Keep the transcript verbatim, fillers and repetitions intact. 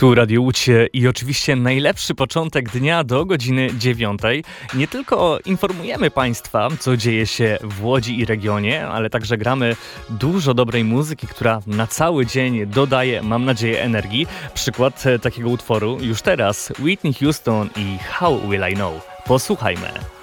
Tu Radio Łódź i oczywiście najlepszy początek dnia do godziny dziewiątej. Nie tylko informujemy Państwa, co dzieje się w Łodzi i regionie, ale także gramy dużo dobrej muzyki, która na cały dzień dodaje, mam nadzieję, energii. Przykład takiego utworu już teraz Whitney Houston i How Will I Know. Posłuchajmy.